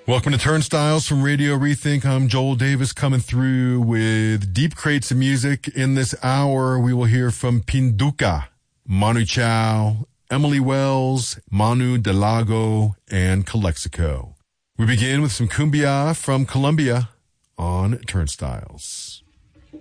Welcome to Turnstiles from Radio Rethink. I'm Joel Davis coming through with deep crates of music. In this hour, we will hear from Pinduka, Manu Chao, Emily Wells, Manu Delago, and Calexico. We begin with some cumbia from Colombia on Turnstiles.